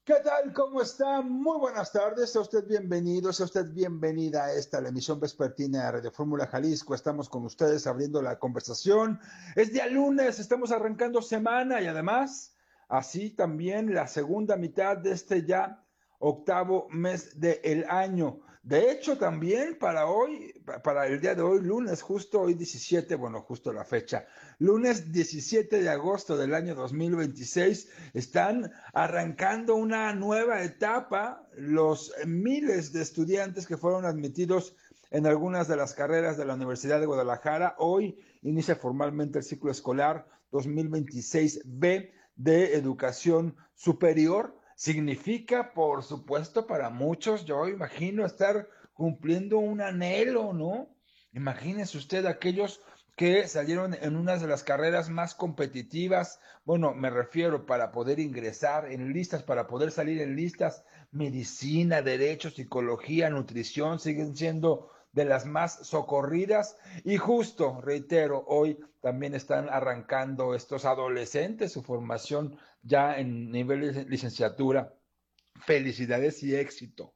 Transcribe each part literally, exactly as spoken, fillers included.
¿Qué tal? ¿Cómo está? Muy buenas tardes. Sea usted bienvenido, sea usted bienvenida a esta, la emisión vespertina de Radio Fórmula Jalisco. Estamos con ustedes abriendo la conversación. Es día lunes, estamos arrancando semana y además, así también la segunda mitad de este ya octavo mes del año. De hecho, también para hoy, para el día de hoy, lunes, justo hoy diecisiete, bueno, justo la fecha, lunes diecisiete de agosto del año dos mil veintiséis, están arrancando una nueva etapa los miles de estudiantes que fueron admitidos en algunas de las carreras de la Universidad de Guadalajara. Hoy inicia formalmente el ciclo escolar dos mil veintiséis B de educación superior. Significa, por supuesto, para muchos, yo imagino estar cumpliendo un anhelo, ¿no? Imagínese usted aquellos que salieron en una de las carreras más competitivas. Bueno, me refiero para poder ingresar en listas, para poder salir en listas. Medicina, derecho, psicología, nutrición siguen siendo de las más socorridas. Y justo, reitero, hoy también están arrancando estos adolescentes su formación ya en nivel de licenciatura. Felicidades y éxito.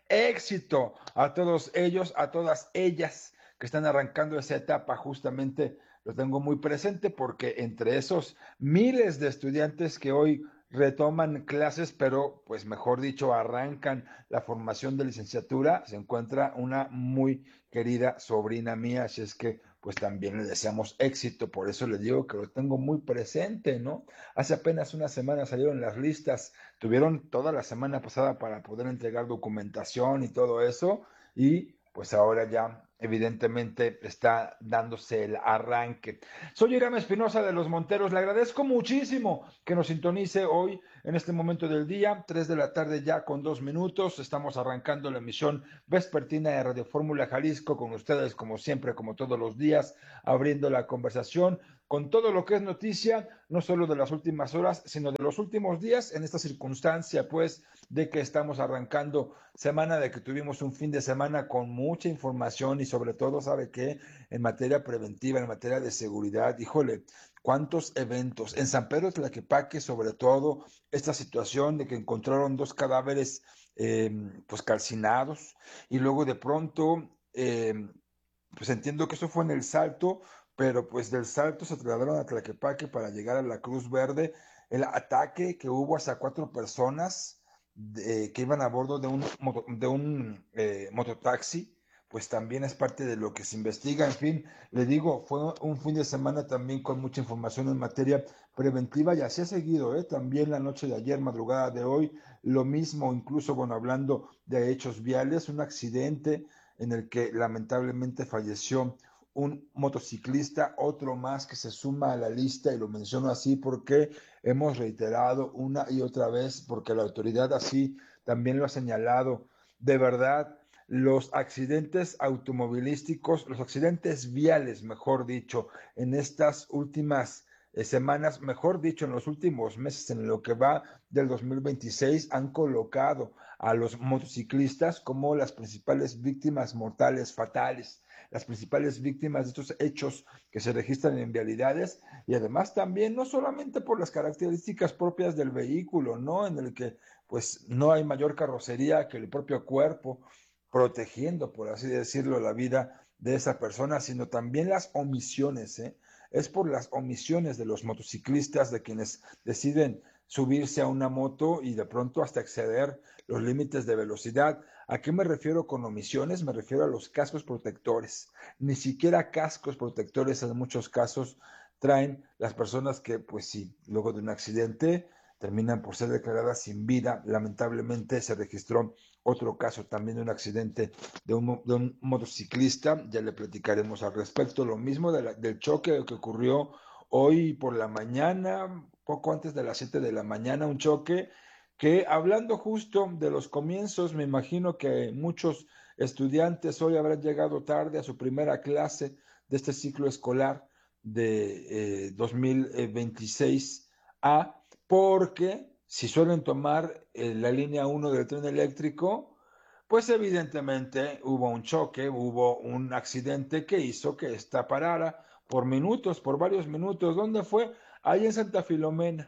Éxito a todos ellos, a todas ellas que están arrancando esa etapa. Justamente lo tengo muy presente porque entre esos miles de estudiantes que hoy retoman clases, pero pues mejor dicho, arrancan la formación de licenciatura, se encuentra una muy querida sobrina mía, así es que pues también le deseamos éxito. Por eso le digo que lo tengo muy presente, ¿no? Hace apenas una semana salieron las listas, tuvieron toda la semana pasada para poder entregar documentación y todo eso, y pues ahora ya evidentemente está dándose el arranque. Soy Irán Espinosa de Los Monteros, le agradezco muchísimo que nos sintonice hoy en este momento del día, tres de la tarde ya con dos minutos. Estamos arrancando la emisión vespertina de Radio Fórmula Jalisco con ustedes como siempre, como todos los días, abriendo la conversación con todo lo que es noticia, no solo de las últimas horas, sino de los últimos días, en esta circunstancia, pues, de que estamos arrancando semana, de que tuvimos un fin de semana con mucha información y sobre todo, ¿sabe qué? En materia preventiva, en materia de seguridad, híjole, cuántos eventos. En San Pedro Tlaquepaque, sobre todo, esta situación de que encontraron dos cadáveres, eh, pues, calcinados, y luego de pronto, eh, pues entiendo que eso fue en el Salto, pero pues del Salto se trasladaron a Tlaquepaque para llegar a la Cruz Verde. El ataque que hubo hacia cuatro personas de, que iban a bordo de un, moto, de un eh, mototaxi, pues también es parte de lo que se investiga. En fin, le digo, fue un fin de semana también con mucha información en materia preventiva y así ha seguido, ¿eh? También la noche de ayer, madrugada de hoy, lo mismo, incluso, bueno, hablando de hechos viales, un accidente en el que lamentablemente falleció un motociclista, otro más que se suma a la lista, y lo menciono así porque hemos reiterado una y otra vez, porque la autoridad así también lo ha señalado. De verdad, los accidentes automovilísticos, los accidentes viales, mejor dicho, en estas últimas eh, semanas, mejor dicho, en los últimos meses, en lo que va del dos mil veintiséis, han colocado a los motociclistas como las principales víctimas mortales, fatales, las principales víctimas de estos hechos que se registran en vialidades, y además también no solamente por las características propias del vehículo, ¿no? En el que pues no hay mayor carrocería que el propio cuerpo protegiendo, por así decirlo, la vida de esa persona, sino también las omisiones, ¿eh? Es por las omisiones de los motociclistas, de quienes deciden subirse a una moto y de pronto hasta exceder los límites de velocidad. ¿A qué me refiero con omisiones? Me refiero a los cascos protectores. Ni siquiera cascos protectores en muchos casos traen las personas que, pues sí, luego de un accidente terminan por ser declaradas sin vida. Lamentablemente se registró otro caso también de un accidente de un, de un motociclista, ya le platicaremos al respecto. Lo mismo de la, del choque que ocurrió hoy por la mañana, poco antes de las siete de la mañana, un choque que, hablando justo de los comienzos, me imagino que muchos estudiantes hoy habrán llegado tarde a su primera clase de este ciclo escolar de eh, dos mil veintiséis A, porque si suelen tomar eh, la línea uno del tren eléctrico, pues evidentemente hubo un choque, hubo un accidente que hizo que esta parara por minutos, por varios minutos. ¿Dónde fue? Ahí en Santa Filomena.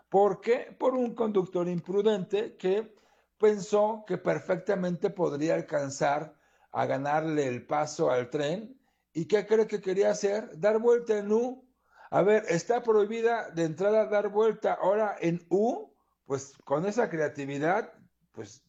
¿Por qué? Por un conductor imprudente que pensó que perfectamente podría alcanzar a ganarle el paso al tren. ¿Y qué cree que quería hacer? Dar vuelta en U. A ver, está prohibida de entrada dar vuelta. Ahora en U, pues con esa creatividad, pues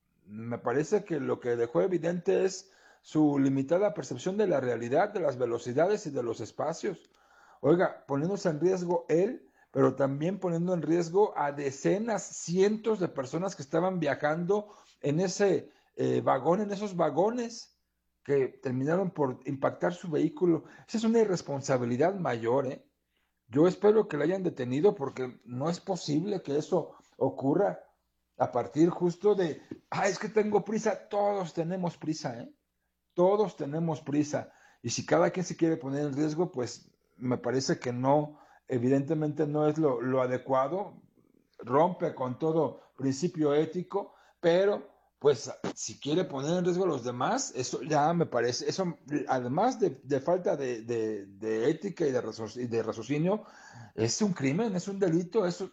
me parece que lo que dejó evidente es su limitada percepción de la realidad, de las velocidades y de los espacios. Oiga, poniéndose en riesgo él, pero también poniendo en riesgo a decenas, cientos de personas que estaban viajando en ese eh, vagón, en esos vagones que terminaron por impactar su vehículo. Esa es una irresponsabilidad mayor, ¿eh? Yo espero que la hayan detenido porque no es posible que eso ocurra a partir justo de, ah, es que tengo prisa. Todos tenemos prisa, ¿eh? Todos tenemos prisa. Y si cada quien se quiere poner en riesgo, pues me parece que no, evidentemente no es lo, lo adecuado, rompe con todo principio ético, pero pues si quiere poner en riesgo a los demás, eso ya me parece, eso además de, de falta de, de, de, ética y de, y de raciocinio, es un crimen, es un delito, eso,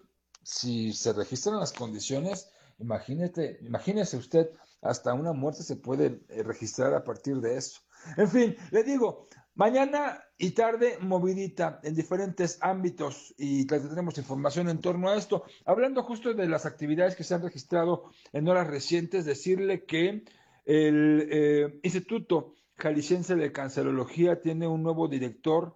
si se registran las condiciones, imagínate, imagínese usted, hasta una muerte se puede eh, registrar a partir de eso. En fin, le digo, mañana y tarde movidita en diferentes ámbitos y tendremos información en torno a esto. Hablando justo de las actividades que se han registrado en horas recientes, decirle que el eh, Instituto Jalisciense de Cancerología tiene un nuevo director,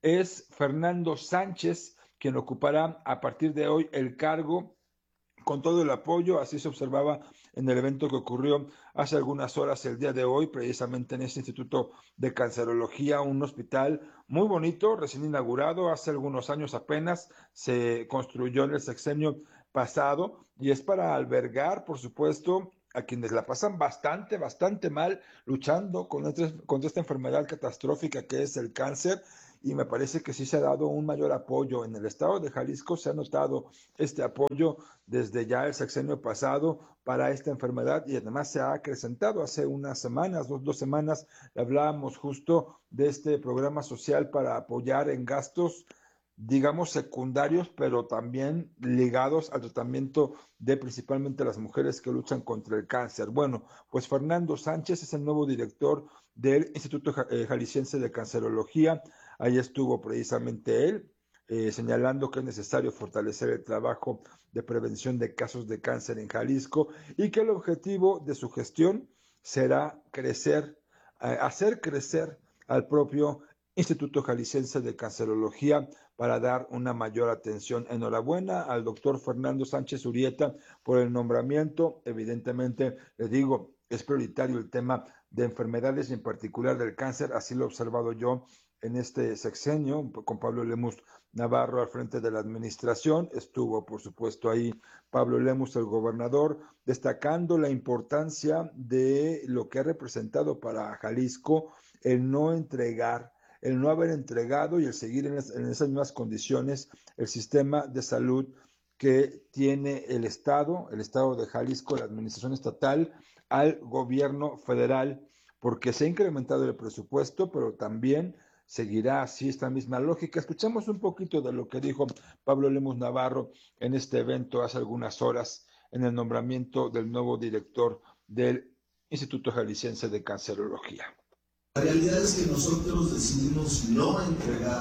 es Fernando Sánchez, quien ocupará a partir de hoy el cargo con todo el apoyo. Así se observaba en el evento que ocurrió hace algunas horas el día de hoy, precisamente en este Instituto de Cancerología, un hospital muy bonito, recién inaugurado, hace algunos años apenas, se construyó en el sexenio pasado y es para albergar, por supuesto, a quienes la pasan bastante, bastante mal luchando con esta, contra esta enfermedad catastrófica que es el cáncer. Y me parece que sí se ha dado un mayor apoyo. En el estado de Jalisco se ha notado este apoyo desde ya el sexenio pasado para esta enfermedad y además se ha acrecentado. Hace unas semanas, dos, dos semanas, hablábamos justo de este programa social para apoyar en gastos, digamos, secundarios, pero también ligados al tratamiento de principalmente las mujeres que luchan contra el cáncer. Bueno, pues Fernando Sánchez es el nuevo director del Instituto Jalisciense de Cancerología. Ahí estuvo precisamente él, eh, señalando que es necesario fortalecer el trabajo de prevención de casos de cáncer en Jalisco y que el objetivo de su gestión será crecer, eh, hacer crecer al propio Instituto Jalisciense de Cancerología para dar una mayor atención. Enhorabuena al doctor Fernando Sánchez Urrieta por el nombramiento. Evidentemente, le digo, es prioritario el tema de enfermedades y en particular del cáncer, así lo he observado yo en este sexenio, con Pablo Lemus Navarro al frente de la administración. Estuvo, por supuesto, ahí Pablo Lemus, el gobernador, destacando la importancia de lo que ha representado para Jalisco el no entregar, el no haber entregado y el seguir en, es, en esas mismas condiciones el sistema de salud que tiene el Estado, el Estado de Jalisco, la administración estatal, al gobierno federal, porque se ha incrementado el presupuesto, pero también seguirá así esta misma lógica. Escuchamos un poquito de lo que dijo Pablo Lemus Navarro en este evento hace algunas horas en el nombramiento del nuevo director del Instituto Jalisciense de Cancerología. La realidad es que nosotros decidimos no entregar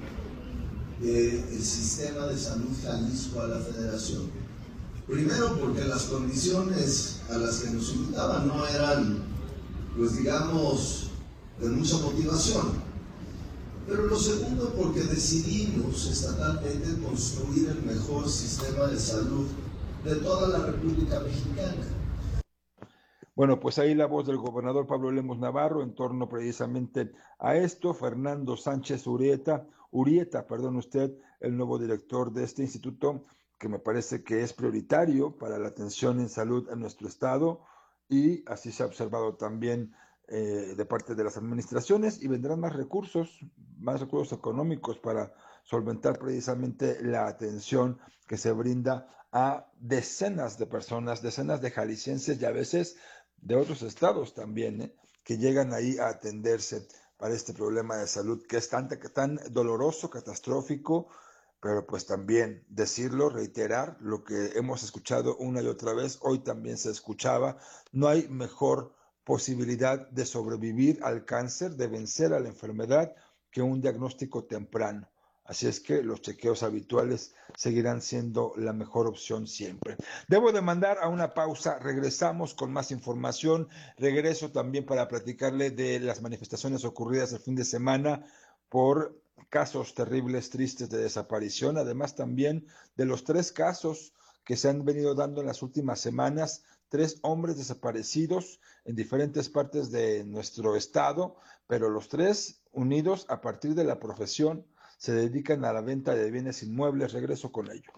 eh, el sistema de salud Jalisco a la federación. Primero porque las condiciones a las que nos invitaban no eran, pues digamos, de mucha motivación. Pero lo segundo porque decidimos estatalmente construir el mejor sistema de salud de toda la República Mexicana. Bueno, pues ahí la voz del gobernador Pablo Lemus Navarro en torno precisamente a esto. Fernando Sánchez Urrieta, Urrieta, perdón usted, el nuevo director de este instituto, que me parece que es prioritario para la atención en salud en nuestro estado y así se ha observado también eh, de parte de las administraciones y vendrán más recursos, más recursos económicos para solventar precisamente la atención que se brinda a decenas de personas, decenas de jaliscienses y a veces de otros estados también, ¿eh? que llegan ahí a atenderse para este problema de salud que es tan, tan doloroso, catastrófico, pero pues también decirlo, reiterar lo que hemos escuchado una y otra vez, hoy también se escuchaba, no hay mejor posibilidad de sobrevivir al cáncer, de vencer a la enfermedad, que un diagnóstico temprano. Así es que los chequeos habituales seguirán siendo la mejor opción siempre. Debo de mandar a una pausa, regresamos con más información, regreso también para platicarle de las manifestaciones ocurridas el fin de semana por casos terribles, tristes de desaparición, además también de los tres casos que se han venido dando en las últimas semanas, tres hombres desaparecidos en diferentes partes de nuestro estado, pero los tres unidos a partir de la profesión, se dedican a la venta de bienes inmuebles. Regreso con ello.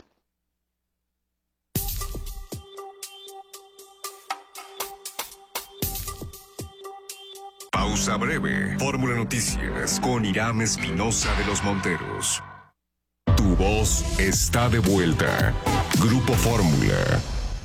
Pausa breve. Fórmula Noticias con Irán Espinosa de los Monteros. Tu voz está de vuelta. Grupo Fórmula.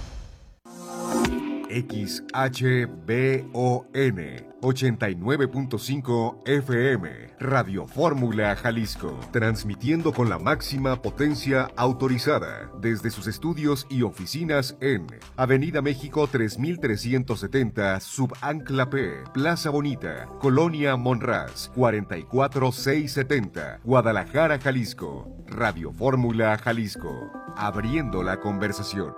X H B O N ochenta y nueve punto cinco F M, Radio Fórmula Jalisco, transmitiendo con la máxima potencia autorizada desde sus estudios y oficinas en Avenida México tres mil trescientos setenta, Subancla P, Plaza Bonita, Colonia Monraz, cuarenta y cuatro mil seiscientos setenta, Guadalajara, Jalisco. Radio Fórmula Jalisco, abriendo la conversación.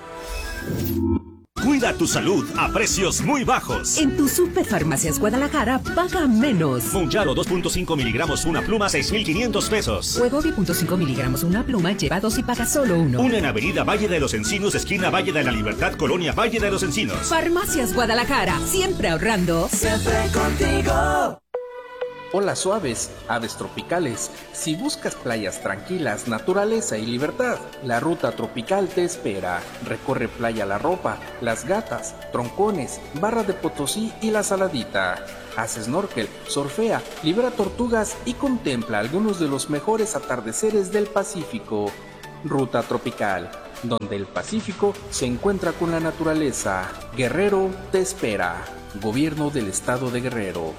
Cuida tu salud a precios muy bajos. En tu Superfarmacias Guadalajara, paga menos. Monjaro dos punto cinco miligramos una pluma, seis mil quinientos pesos. Wegovy punto cinco miligramos una pluma, lleva dos y paga solo uno. Una en Avenida Valle de los Encinos, esquina Valle de la Libertad, Colonia Valle de los Encinos. Farmacias Guadalajara, siempre ahorrando. Siempre contigo. Olas suaves, aves tropicales. Si buscas playas tranquilas, naturaleza y libertad, la ruta tropical te espera. Recorre Playa La Ropa, Las Gatas, Troncones, Barra de Potosí y La Saladita. Haz snorkel, surfea, libera tortugas y contempla algunos de los mejores atardeceres del Pacífico. Ruta tropical, donde el Pacífico se encuentra con la naturaleza. Guerrero te espera. Gobierno del Estado de Guerrero.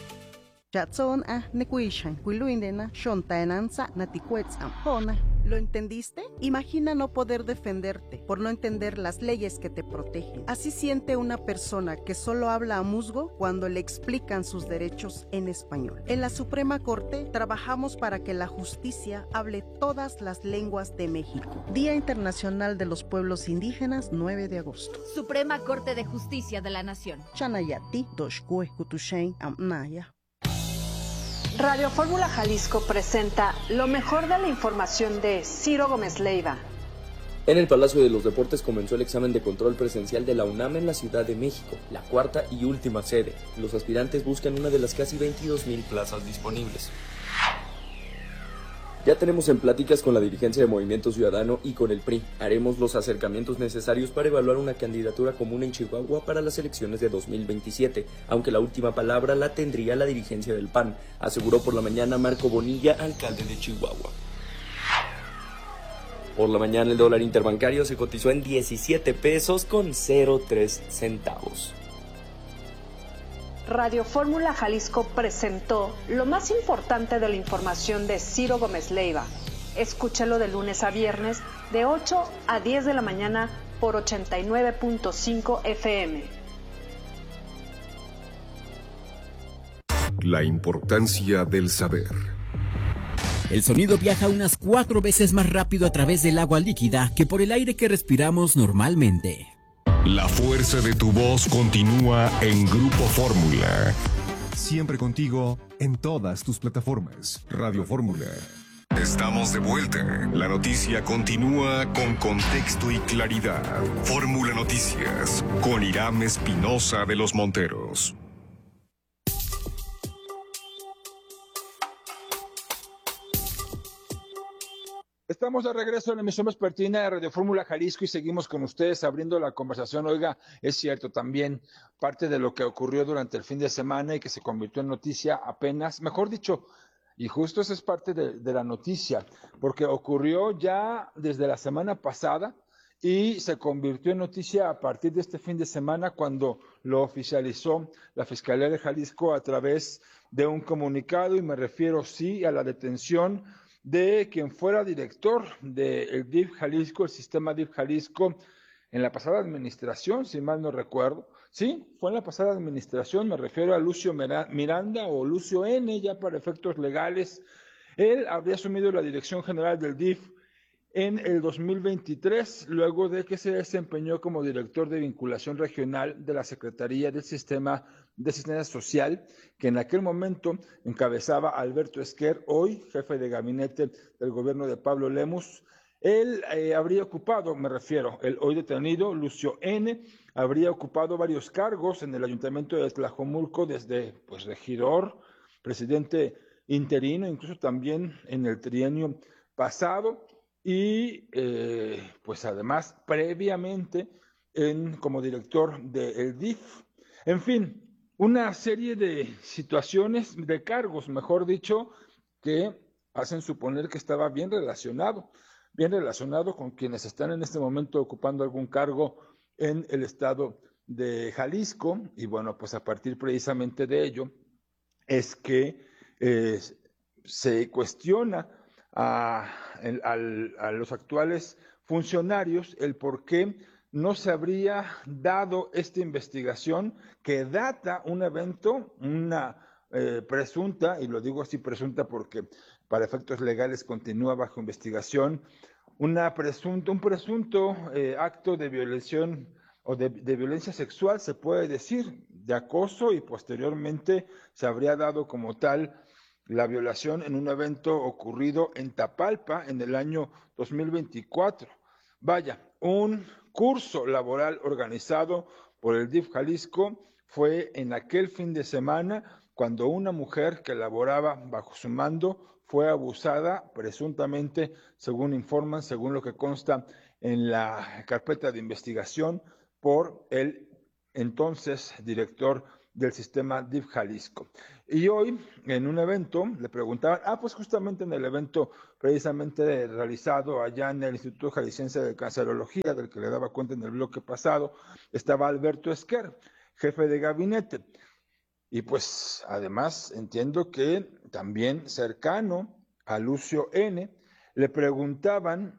¿Lo entendiste? Imagina no poder defenderte por no entender las leyes que te protegen. Así siente una persona que solo habla a musgo cuando le explican sus derechos en español. En la Suprema Corte trabajamos para que la justicia hable todas las lenguas de México. Día Internacional de los Pueblos Indígenas, nueve de agosto. Suprema Corte de Justicia de la Nación. Chanayati, Doshkue, Kutushen, Amnaya. Radio Fórmula Jalisco presenta lo mejor de la información de Ciro Gómez Leiva. En el Palacio de los Deportes comenzó el examen de control presencial de la UNAM en la Ciudad de México, la cuarta y última sede. Los aspirantes buscan una de las casi veintidós mil plazas disponibles. Ya tenemos en pláticas con la dirigencia de Movimiento Ciudadano y con el P R I. Haremos los acercamientos necesarios para evaluar una candidatura común en Chihuahua para las elecciones de dos mil veintisiete, aunque la última palabra la tendría la dirigencia del P A N, aseguró por la mañana Marco Bonilla, alcalde de Chihuahua. Por la mañana el dólar interbancario se cotizó en diecisiete pesos con cero tres centavos. Radio Fórmula Jalisco presentó lo más importante de la información de Ciro Gómez Leiva. Escúchalo de lunes a viernes de ocho a diez de la mañana por ochenta y nueve punto cinco F M. La importancia del saber. El sonido viaja unas cuatro veces más rápido a través del agua líquida que por el aire que respiramos normalmente. La fuerza de tu voz continúa en Grupo Fórmula. Siempre contigo en todas tus plataformas. Radio Fórmula. Estamos de vuelta. La noticia continúa con contexto y claridad. Fórmula Noticias con Irán Espinosa de los Monteros. Estamos de regreso en la emisión vespertina de Radio Fórmula Jalisco y seguimos con ustedes abriendo la conversación. Oiga, es cierto también parte de lo que ocurrió durante el fin de semana y que se convirtió en noticia apenas, mejor dicho, y justo esa es parte de, de la noticia, porque ocurrió ya desde la semana pasada y se convirtió en noticia a partir de este fin de semana cuando lo oficializó la Fiscalía de Jalisco a través de un comunicado, y me refiero sí a la detención de quien fuera director del D I F Jalisco, el sistema D I F Jalisco, en la pasada administración, si mal no recuerdo. Sí, fue en la pasada administración, me refiero a Lucio Miranda o Lucio N, ya para efectos legales. Él habría asumido la dirección general del D I F en el dos mil veintitrés, luego de que se desempeñó como director de vinculación regional de la Secretaría del Sistema de Asistencia Social, que en aquel momento encabezaba Alberto Esquer, hoy jefe de gabinete del gobierno de Pablo Lemus. Él eh, habría ocupado, me refiero, el hoy detenido Lucio N, habría ocupado varios cargos en el Ayuntamiento de Tlajomulco, desde pues regidor, presidente interino, incluso también en el trienio pasado. Y eh, pues además previamente en, como director del D I F. En fin, una serie de situaciones, de cargos, mejor dicho, que hacen suponer que estaba bien relacionado, bien relacionado con quienes están en este momento ocupando algún cargo en el estado de Jalisco. Y bueno, pues a partir precisamente de ello es que eh, se cuestiona A, a, a los actuales funcionarios el por qué no se habría dado esta investigación que data un evento, una eh, presunta, y lo digo así presunta porque para efectos legales continúa bajo investigación, una presunta, un presunto eh, acto de violación o de, de violencia sexual, se puede decir, de acoso, y posteriormente se habría dado como tal la violación en un evento ocurrido en Tapalpa en el año dos mil veinticuatro. Vaya, un curso laboral organizado por el D I F Jalisco fue en aquel fin de semana cuando una mujer que laboraba bajo su mando fue abusada, presuntamente, según informan, según lo que consta en la carpeta de investigación, por el entonces director del sistema D I F Jalisco. Y hoy, en un evento, le preguntaban, ah, pues justamente en el evento precisamente realizado allá en el Instituto Jalisciense de Cancerología, del que le daba cuenta en el bloque pasado, estaba Alberto Esquer, jefe de gabinete. Y pues, además, entiendo que también cercano a Lucio N, le preguntaban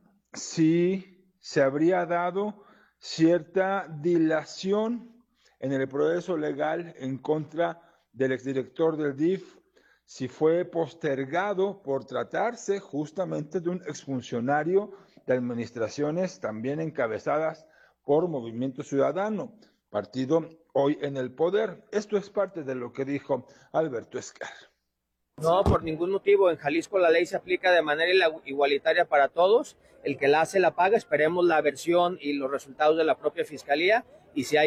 si se habría dado cierta dilación en el proceso legal en contra del exdirector del D I F, si fue postergado por tratarse justamente de un exfuncionario de administraciones también encabezadas por Movimiento Ciudadano, partido hoy en el poder. Esto es parte de lo que dijo Alberto Esquer. No, por ningún motivo. En Jalisco la ley se aplica de manera igualitaria para todos. El que la hace la paga. Esperemos la versión y los resultados de la propia Fiscalía. Y si hay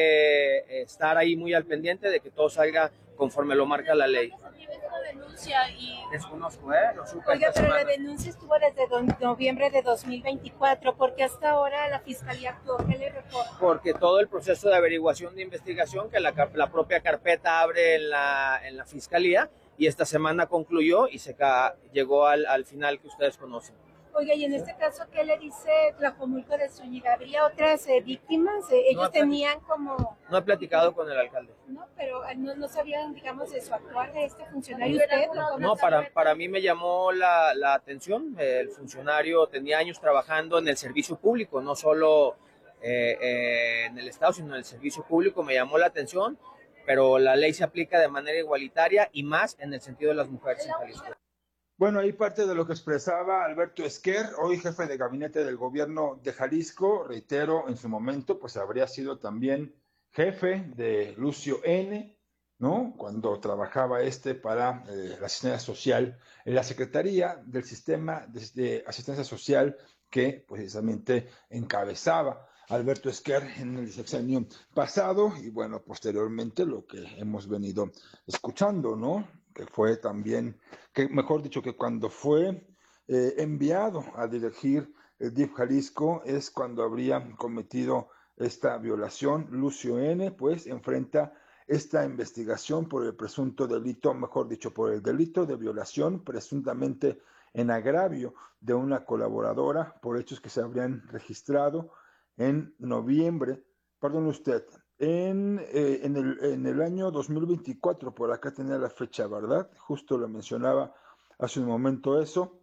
que estar ahí muy al pendiente de que todo salga conforme lo marca la ley. Denuncia y... Desconozco, ¿eh? Lo supe. Oiga, pero la denuncia estuvo desde noviembre de dos mil veinticuatro. ¿Por qué hasta ahora la Fiscalía actuó? ¿Qué le reporta? Porque todo el proceso de averiguación de investigación que la, la propia carpeta abre en la, en la Fiscalía, y esta semana concluyó y se ca llegó al, al final que ustedes conocen. Oiga, y en este caso, ¿qué le dice Tlajomulco de Zúñiga? ¿Habría otras eh, víctimas? Eh, ellos no tenían como... No he platicado con el alcalde. No, pero no, no sabían, digamos, de su actuar de este funcionario. ¿Usted? No, no para, para mí me llamó la, la atención. El funcionario tenía años trabajando en el servicio público, no solo eh, eh, en el Estado, sino en el servicio público. Me llamó la atención, pero la ley se aplica de manera igualitaria y más en el sentido de las mujeres en Jalisco. Bueno, ahí parte de lo que expresaba Alberto Esquer, hoy jefe de gabinete del gobierno de Jalisco. Reitero, en su momento, pues habría sido también jefe de Lucio N, ¿no? Cuando trabajaba este para eh, la asistencia social, en la Secretaría del Sistema de, de Asistencia Social que precisamente encabezaba Alberto Esquer en el sexenio pasado, y bueno, posteriormente lo que hemos venido escuchando, ¿no? Que fue también, que mejor dicho, que cuando fue eh, enviado a dirigir el D I F Jalisco es cuando habría cometido esta violación. Lucio N, pues, enfrenta esta investigación por el presunto delito, mejor dicho, por el delito de violación presuntamente en agravio de una colaboradora por hechos que se habrían registrado en noviembre, perdón usted, en, eh, en, el, en el año dos mil veinticuatro, por acá tenía la fecha, ¿verdad? Justo lo mencionaba hace un momento eso,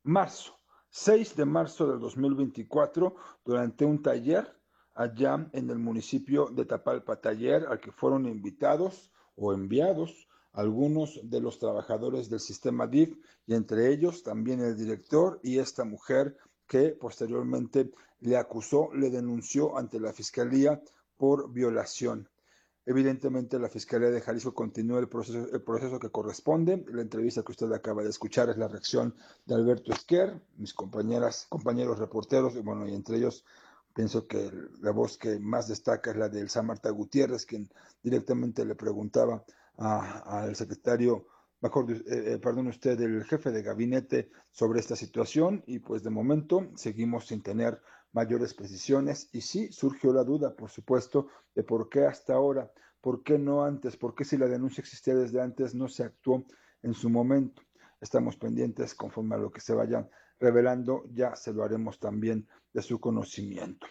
marzo, seis de marzo del dos mil veinticuatro, durante un taller allá en el municipio de Tapalpa, taller al que fueron invitados o enviados algunos de los trabajadores del sistema D I F y entre ellos también el director y esta mujer que posteriormente le acusó, le denunció ante la Fiscalía por violación. Evidentemente la Fiscalía de Jalisco continúa el proceso, el proceso que corresponde. La entrevista que usted acaba de escuchar es la reacción de Alberto Esquer, mis compañeras, compañeros reporteros, y bueno, y entre ellos pienso que la voz que más destaca es la de Elsa Marta Gutiérrez, quien directamente le preguntaba a, al secretario, mejor, eh, perdón usted, el jefe de gabinete sobre esta situación, y pues de momento seguimos sin tener mayores precisiones, y sí surgió la duda, por supuesto, de por qué hasta ahora, por qué no antes, por qué si la denuncia existía desde antes no se actuó en su momento. Estamos pendientes, conforme a lo que se vaya revelando, ya se lo haremos también de su conocimiento.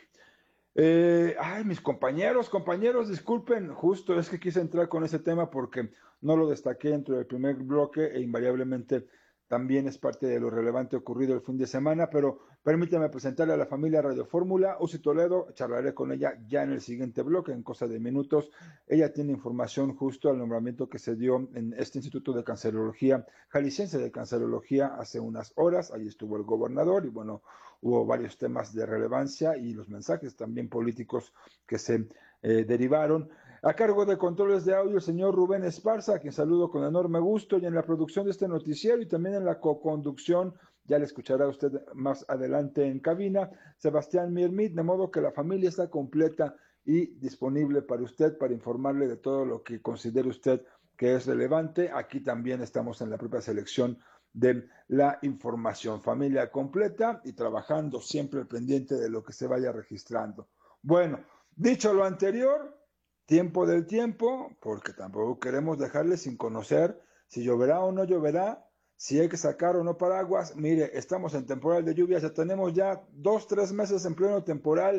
Eh, ay, mis compañeros, compañeros, disculpen, justo es que quise entrar con ese tema porque no lo destaqué dentro del primer bloque e invariablemente también es parte de lo relevante ocurrido el fin de semana, pero permítame presentarle a la familia Radio Fórmula, Uzi Toledo, charlaré con ella ya en el siguiente bloque, en cosa de minutos. Ella tiene información justo al nombramiento que se dio en este Instituto de Cancerología, Jalisciense de Cancerología, hace unas horas. Ahí estuvo el gobernador y bueno, hubo varios temas de relevancia y los mensajes también políticos que se eh, derivaron. A cargo de controles de audio, el señor Rubén Esparza, a quien saludo con enorme gusto, y en la producción de este noticiero y también en la coconducción, ya le escuchará usted más adelante en cabina, Sebastián Mirmit, de modo que la familia está completa y disponible para usted, para informarle de todo lo que considere usted que es relevante. Aquí también estamos en la propia selección de la información. Familia completa y trabajando siempre pendiente de lo que se vaya registrando. Bueno, dicho lo anterior, tiempo del tiempo, porque tampoco queremos dejarle sin conocer si lloverá o no lloverá, si hay que sacar o no paraguas. Mire, estamos en temporal de lluvias, ya tenemos ya dos, tres meses en pleno temporal.